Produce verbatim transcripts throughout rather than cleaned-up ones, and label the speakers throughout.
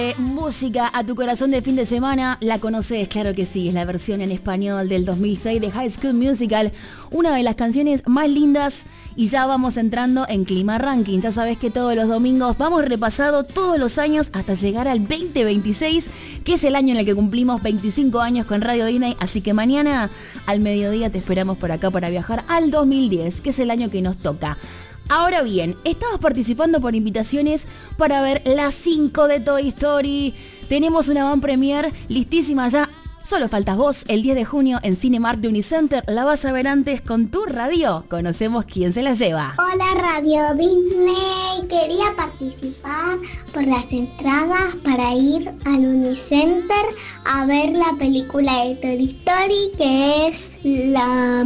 Speaker 1: Eh, música a tu corazón de fin de semana, la conoces, claro que sí, es la versión en español del dos mil seis de High School Musical, una de las canciones más lindas. Y ya vamos entrando en Clima Ranking. Ya sabes que todos los domingos vamos repasando todos los años hasta llegar al veinte veintiséis, que es el año en el que cumplimos veinticinco años con Radio Disney. Así que mañana al mediodía te esperamos por acá para viajar al dos mil diez, que es el año que nos toca. Ahora bien, estamos participando por invitaciones para ver las cinco de Toy Story. Tenemos una van premier listísima ya. Solo faltas vos, el diez de junio en Cinemark de Unicenter. La vas a ver antes con tu radio. Conocemos quién se la lleva.
Speaker 2: Hola Radio Disney, quería participar por las entradas para ir al Unicenter a ver la película de Toy Story, que es la,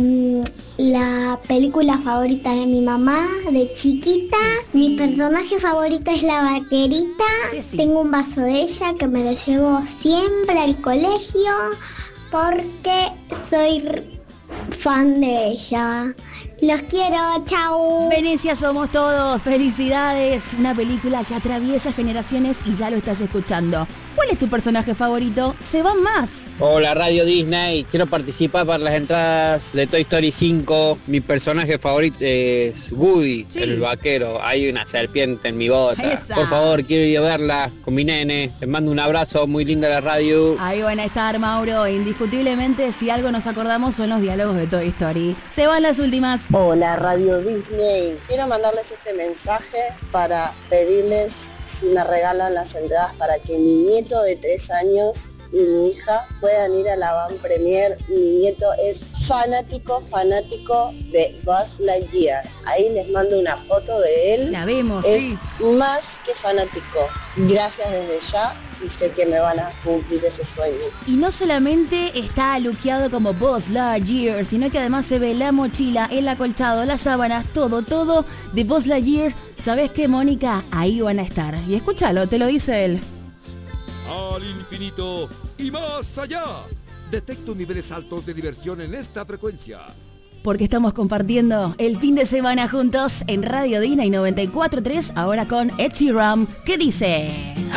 Speaker 2: la película favorita de mi mamá de chiquita. Sí. Mi personaje favorito es la vaquerita. Sí, sí. Tengo un vaso de ella que me lo llevo siempre al colegio porque soy fan de ella. Los quiero, chau.
Speaker 1: Venecia somos todos, felicidades. Una película que atraviesa generaciones y ya lo estás escuchando. ¿Cuál es tu personaje favorito? Se van más.
Speaker 3: Hola Radio Disney, quiero participar para las entradas de Toy Story cinco. Mi personaje favorito es Woody, sí. El vaquero. Hay una serpiente en mi bota. Esa. Por favor, quiero ir a verla con mi nene. Les mando un abrazo, muy linda la radio.
Speaker 1: Ahí van a estar, Mauro. Indiscutiblemente, si algo nos acordamos son los diálogos de Toy Story. Se van las últimas.
Speaker 4: Hola Radio Disney, quiero mandarles este mensaje para pedirles si me regalan las entradas para que mi nieto de tres años y mi hija puedan ir a la van premier. Mi nieto es fanático, fanático de Buzz Lightyear. Ahí les mando una foto de él.
Speaker 1: La vemos,
Speaker 4: es
Speaker 1: sí.
Speaker 4: Más que fanático. Gracias desde ya y sé que me van a cumplir ese sueño.
Speaker 1: Y no solamente está luqueado como Buzz Lightyear, sino que además se ve la mochila, el acolchado, las sábanas, todo, todo de Buzz Lightyear. ¿Sabes qué, Mónica? Ahí van a estar. Y escúchalo, te lo dice él.
Speaker 5: Al infinito y más allá. Detecto niveles altos de diversión en esta frecuencia.
Speaker 1: Porque estamos compartiendo el fin de semana juntos en Radio Disney noventa y cuatro punto tres, ahora con Ed Sheeran, que dice...